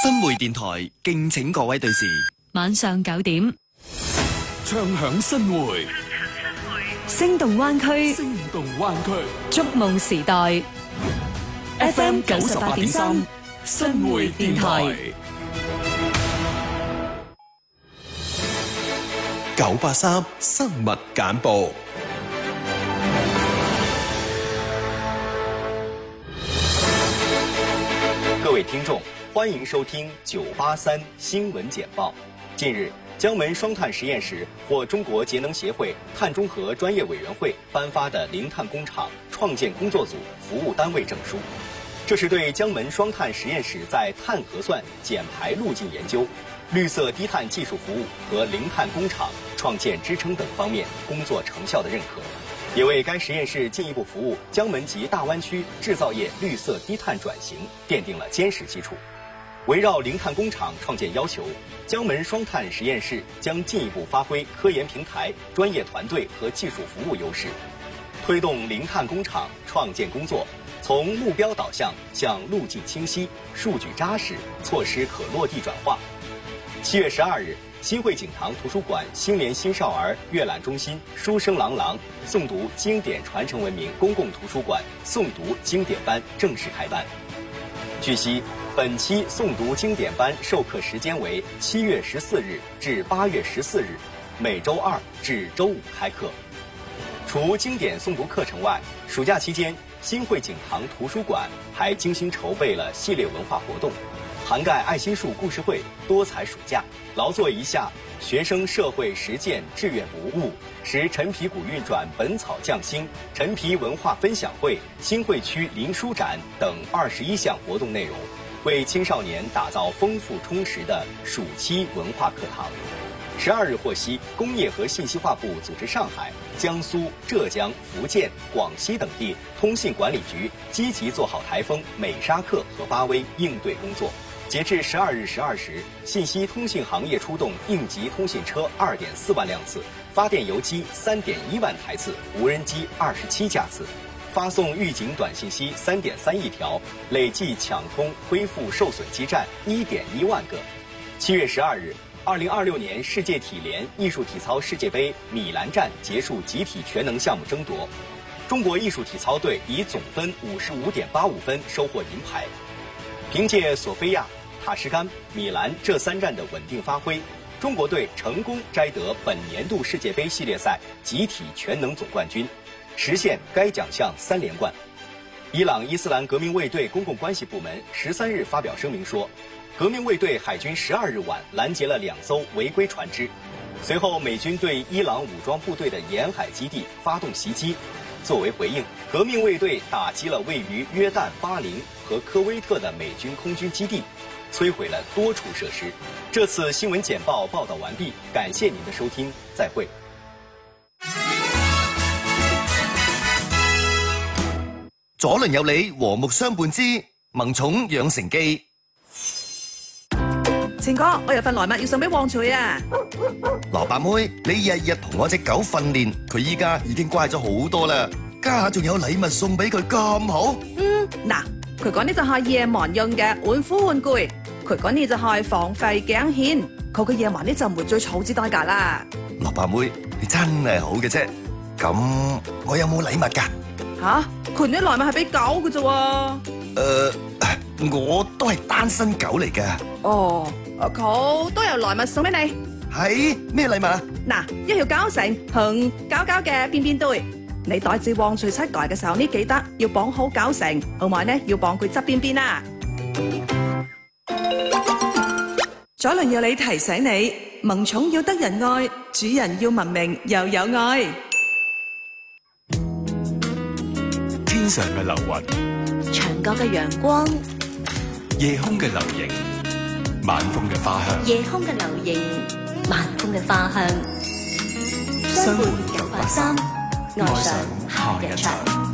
新會電台敬請各位對視。 晚上9點， 唱響新會， 聲動灣區， 聲動灣區， 觸夢時代 FM 98.3新會電台 983生物簡報。 各位聽眾，歡迎收聽983新聞簡報。近日，江門雙碳實驗室獲中國節能協會碳中和專業委員會頒發的零碳工廠創建工作組服務單位證書。這是對江門雙碳實驗室在碳核算、減排路徑研究、綠色低碳技術服務和零碳工廠創建支撐等方面工作成效的認可，也為該實驗室進一步服務江門及大灣區製造業綠色低碳轉型奠定了堅實基礎。圍繞零碳工廠創建要求，江門雙碳實驗室將進一步發揮科研平台、專業團隊和技術服務優勢，推動零碳工廠創建工作從目標導向向路徑清晰、數據扎實、措施可落地轉化。7月12日，新會景堂圖書館新聯新少兒閱覽中心書聲朗朗誦讀經典傳承文明公共圖書館誦讀經典班正式開班。據悉，本期誦讀經典班授課時間為7月14日至8月14日，每周2至周5開課。除經典誦讀課程外，暑假期間，新會景堂圖書館還精心籌備了系列文化活動，涵蓋愛心樹故事會、多彩暑假、勞作一下、學生社會實踐志願不誤、使陳皮谷運轉本草匠心、陳皮文化分享會、新會區林書展等21項活動內容，為青少年打造豐富充實的暑期文化課堂。12日獲悉，工業和信息化部組織上海、江蘇、浙江、福建、廣西等地通信管理局積極做好颱風美沙克和巴威應對工作。截至12日12時，信息通信行業出動應急通信車2.4萬輛次，發電郵機3.1萬台次，無人機27架次，發送預警短信息3.3億條，累計搶通恢復受損基站1.1萬個。7月12日，2026年世界體聯藝術體操世界盃米蘭站結束集體全能項目爭奪，中國藝術體操隊以總分55.85分收穫銀牌。憑借索菲亞、塔什干、米蘭這3站的穩定發揮，中國隊成功摘得本年度世界盃系列賽集體全能總冠軍，實現該獎項3連冠。伊朗伊斯蘭革命衛隊公共關係部門13日發表聲明說，革命衛隊海軍12日晚攔截了2艘違規船隻，隨後美軍對伊朗武裝部隊的沿海基地發動襲擊。作為回應，革命衛隊打擊了位於約旦、巴林和科威特的美軍空軍基地，摧毀了多處設施。這次新聞簡報報道完畢，感謝您的收聽，再會。 左鄰右里和睦相伴之萌寵養成記。 前哥，我有份禮物要送俾旺財啊！ 蘿蔔妹，你日日同我隻狗訓練，佢依家已經乖咗好多啦，家下仲有禮物送俾佢咁好？ 嗱，佢講呢就係夜晚用嘅玩虎玩具，佢講呢就係防吠頸線，佢嘅夜晚呢就唔會最草之代價啦。 蘿蔔妹，你真係好嘅啫，咁我有冇禮物㗎？ 吓，佢啲禮物係俾狗嘅啫喎。 我都係單身狗嚟㗎。 哦，佢都有禮物送俾你。 係咩禮物啊？ 嗱，一條膠繩同膠膠嘅邊邊堆，你帶至旺財七街嘅時候呢，記得要綁好膠繩，同埋呢要綁佢側邊邊啦。左鄰右里提醒你，萌寵要得人愛，主人要文明又有愛。 天上嘅流雲， 牆角嘅陽光， 夜空嘅流螢，晚風嘅花香。 夜空嘅流螢，晚風嘅花香。相伴983，愛上夏日場。